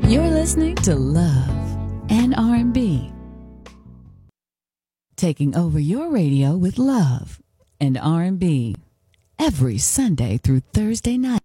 You're listening to Love and R&B. Taking over your radio with love and R&B every Sunday through Thursday night.